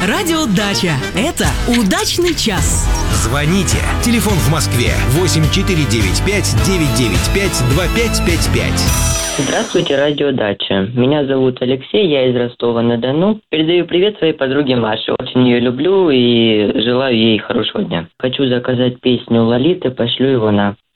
Радио Дача. Это удачный час. Звоните. Телефон в Москве 8495-995-2555. Здравствуйте, Радио Дача. Меня зовут Алексей, я из Ростова-на-Дону. Передаю привет своей подруге Маше. Очень ее люблю и желаю ей хорошего дня. Хочу заказать песню Лолиты, пошлю его на...